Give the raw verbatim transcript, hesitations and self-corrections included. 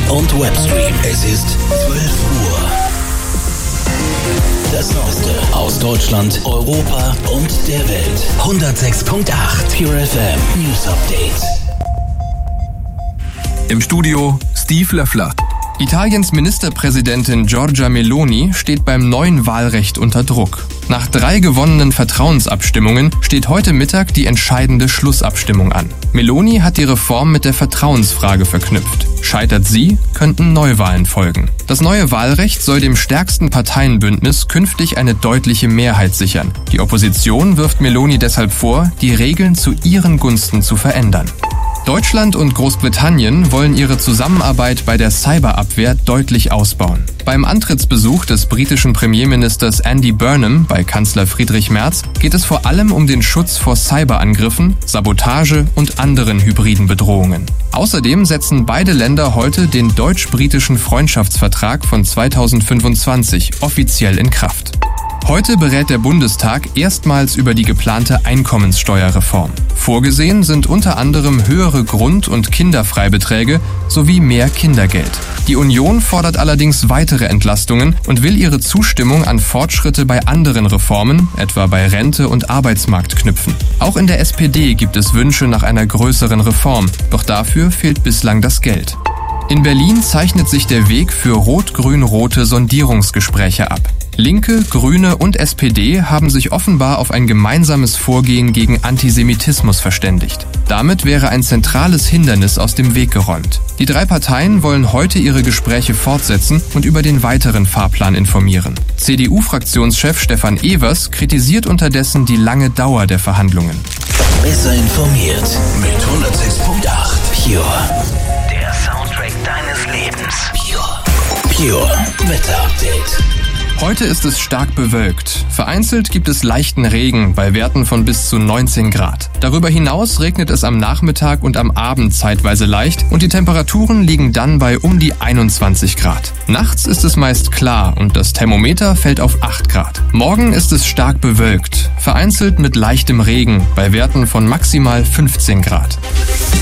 und Webstream. Es ist zwölf Uhr. Das Neueste aus Deutschland, Europa und der Welt. hundertsechs Komma acht Pure F M News Update. Im Studio Steve Löffler. Italiens Ministerpräsidentin Giorgia Meloni steht beim neuen Wahlrecht unter Druck. Nach drei gewonnenen Vertrauensabstimmungen steht heute Mittag die entscheidende Schlussabstimmung an. Meloni hat die Reform mit der Vertrauensfrage verknüpft. Scheitert sie, könnten Neuwahlen folgen. Das neue Wahlrecht soll dem stärksten Parteienbündnis künftig eine deutliche Mehrheit sichern. Die Opposition wirft Meloni deshalb vor, die Regeln zu ihren Gunsten zu verändern. Deutschland und Großbritannien wollen ihre Zusammenarbeit bei der Cyberabwehr deutlich ausbauen. Beim Antrittsbesuch des britischen Premierministers Andy Burnham bei Kanzler Friedrich Merz geht es vor allem um den Schutz vor Cyberangriffen, Sabotage und anderen hybriden Bedrohungen. Außerdem setzen beide Länder heute den deutsch-britischen Freundschaftsvertrag von zweitausendfünfundzwanzig offiziell in Kraft. Heute berät der Bundestag erstmals über die geplante Einkommenssteuerreform. Vorgesehen sind unter anderem höhere Grund- und Kinderfreibeträge sowie mehr Kindergeld. Die Union fordert allerdings weitere Entlastungen und will ihre Zustimmung an Fortschritte bei anderen Reformen, etwa bei Rente und Arbeitsmarkt, knüpfen. Auch in der S P D gibt es Wünsche nach einer größeren Reform, doch dafür fehlt bislang das Geld. In Berlin zeichnet sich der Weg für rot-grün-rote Sondierungsgespräche ab. Linke, Grüne und S P D haben sich offenbar auf ein gemeinsames Vorgehen gegen Antisemitismus verständigt. Damit wäre ein zentrales Hindernis aus dem Weg geräumt. Die drei Parteien wollen heute ihre Gespräche fortsetzen und über den weiteren Fahrplan informieren. C D U-Fraktionschef Stefan Evers kritisiert unterdessen die lange Dauer der Verhandlungen. Besser informiert mit hundertsechs Komma acht Pure. Der Soundtrack deines Lebens. Pure. Pure Wetter Update. Heute ist es stark bewölkt. Vereinzelt gibt es leichten Regen bei Werten von bis zu neunzehn Grad. Darüber hinaus regnet es am Nachmittag und am Abend zeitweise leicht und die Temperaturen liegen dann bei um die einundzwanzig Grad. Nachts ist es meist klar und das Thermometer fällt auf acht Grad. Morgen ist es stark bewölkt, vereinzelt mit leichtem Regen bei Werten von maximal fünfzehn Grad.